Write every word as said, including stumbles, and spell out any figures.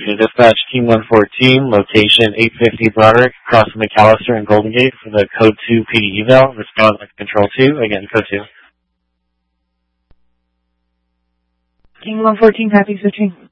Dispatch Team one fourteen, location eight fifty Broderick, across from McAllister and Golden Gate for the Code two P D eval. Respond like Control two. Again, Code two. Team one fourteen, happy switching.